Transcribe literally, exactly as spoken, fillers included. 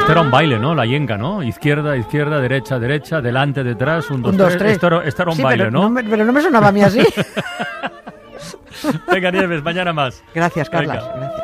Este era un baile, ¿no? La yenga, ¿no? Izquierda, izquierda, derecha, derecha, delante, detrás, un, dos, Un, dos, tres. tres. Esto era, esto era un Sí, baile, pero ¿no? no me, pero no me sonaba a mí así. Venga, Nieves, mañana más. Gracias, Carlas. Venga. Gracias.